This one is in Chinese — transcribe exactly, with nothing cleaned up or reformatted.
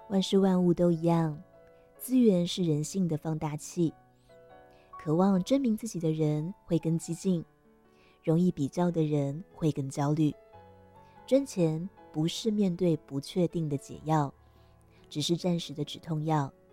万事万物都一样，资源是人性的放大器。渴望证明自己的人会更激进，容易比较的人会更焦虑。赚钱不是面对不确定的解药，只是暂时的止痛药，